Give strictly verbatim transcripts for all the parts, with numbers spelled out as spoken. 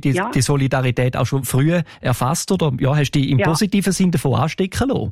die, ja. die Solidarität auch schon früh erfasst oder ja, hast du dich im Ja. positiven Sinn davon anstecken lassen?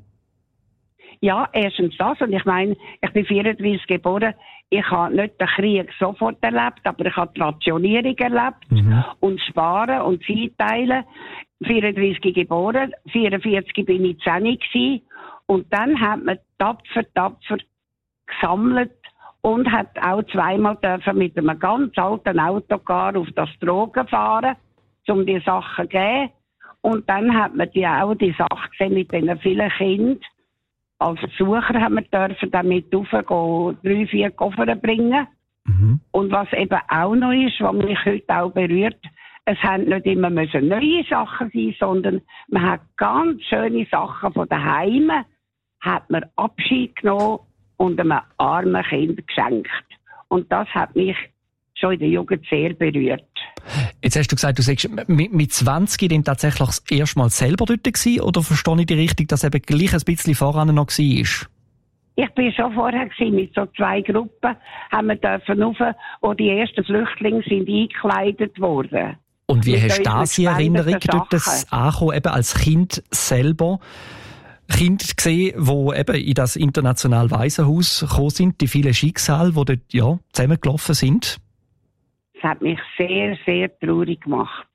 Ja, erstens das. Und ich meine, ich bin vierunddreißig geboren. Ich habe nicht den Krieg sofort erlebt, aber ich habe die Rationierung erlebt. Mhm. Und Sparen und Zeiteilen. vierunddreißig geboren, vierundvierzig bin ich zehn gewesen. Und dann hat man tapfer, tapfer gesammelt und hat auch zweimal dürfen mit einem ganz alten Autocar auf das Drogen fahren, um die Sachen zu geben. Und dann hat man die auch die Sache gesehen mit diesen vielen Kindern. Als Besucher haben wir dürfen damit raufgehen, drei, vier Koffer bringen. Mhm. Und was eben auch noch ist, was mich heute auch berührt, es haben nicht immer müssen neue Sachen sein, sondern man hat ganz schöne Sachen von daheim, hat man Abschied genommen und einem armen Kind geschenkt. Und das hat mich schon in der Jugend sehr berührt. Jetzt hast du gesagt, du sagst, mit, mit zwanzig dann tatsächlich das erste Mal selber dort gewesen, oder verstehe ich dich richtig, dass eben gleich ein bisschen voran noch war? Ich bin schon vorher gewesen, mit so zwei Gruppen, haben wir dürfen rauf, wo die ersten Flüchtlinge sind eingekleidet worden. Und wie Mit hast du das in Erinnerung, gespendeten dort das ankommen, eben als Kind selber? Kinder gesehen, die eben in das internationale Waisenhaus gekommen sind, die vielen Schicksale, die dort ja, zusammengelaufen sind? Das hat mich sehr, sehr traurig gemacht.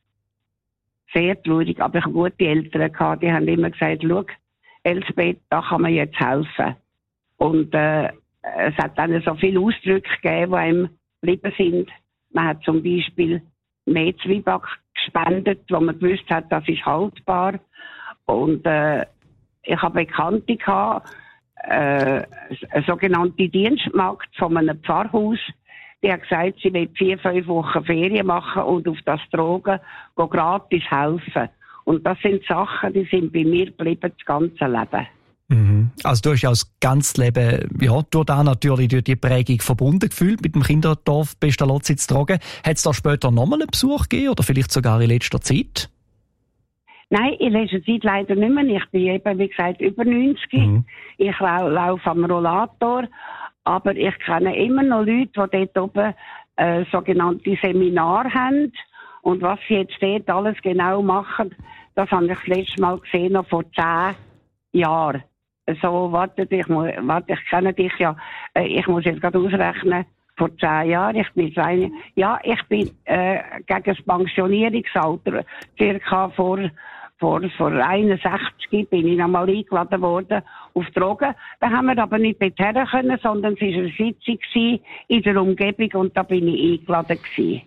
Sehr traurig. Aber ich hatte gute Eltern gehabt, die haben immer gesagt, schau, Elsbeth, da kann man jetzt helfen. Und äh, es hat dann so viele Ausdrücke gegeben, die einem geblieben sind. Man hat zum Beispiel mehr Zwieback gespendet, wo man gewusst hat, das ist haltbar. Und äh, ich habe Bekannte gehabt, äh, eine sogenannte Dienstmagd von einem Pfarrhaus. Die hat gesagt, sie will vier, fünf Wochen Ferien machen und auf das Drogen go gratis helfen. Und das sind Sachen, die sind bei mir geblieben das ganze Leben. Mhm. Also du hast ja das ganze Leben, ja, durch da natürlich durch die Prägung verbunden gefühlt mit dem Kinderdorf Pestalozzi zu tragen. Hat es da später nochmal einen Besuch gegeben oder vielleicht sogar in letzter Zeit? Nein, in letzter Zeit leider nicht mehr. Ich bin eben, wie gesagt, über neunzig. Mhm. Ich lau- laufe am Rollator. Aber ich kenne immer noch Leute, die dort oben äh, sogenannte Seminare haben. Und was sie jetzt dort alles genau machen, das habe ich das letzte Mal gesehen, noch vor zehn Jahren. So, warte, ich, muss, warte, ich kenne dich ja. Äh, ich muss jetzt gerade ausrechnen. Vor zehn Jahren, ich bin zwei, ja, ich bin äh, gegen das Pensionierungsalter, circa vor, vor, vor einundsechzig bin ich nochmal eingeladen worden auf Drogen. Da haben wir aber nicht dorthin können, sondern es war eine Sitzung in der Umgebung und da bin ich eingeladen gewesen.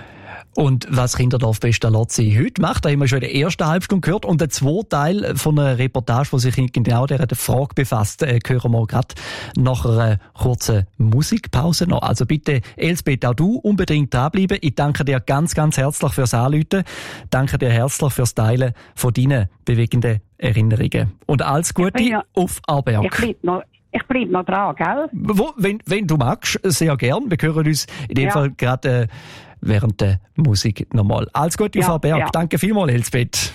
Und was Kinderdorf Pestalozzi heute macht, da haben wir schon in der ersten Halbstunde gehört. Und der zweite Teil von einer Reportage, die sich genau dieser Frage befasst, äh, hören wir gerade nach einer kurzen Musikpause noch. Also bitte, Elsbeth, auch du unbedingt dranbleiben. Ich danke dir ganz, ganz herzlich fürs Anrufen. Danke dir herzlich fürs Teilen von deinen bewegenden Erinnerungen. Und alles Gute ja, auf Aarberg. Ich bleib noch, ich bleib noch dran, gell? Wo, wenn, wenn du magst, sehr gern. Wir hören uns in dem ja. Fall gerade... Äh, während der Musik nochmal. Alles Gute auf Aarberg. Ja. Danke vielmals, Elsbeth.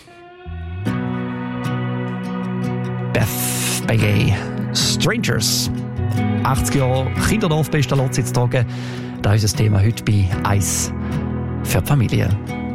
Beth Begay, Strangers. achtzig Jahre Kinderdorf Pestalozzi zu tragen. Das ist das Thema heute bei Eis für die Familie.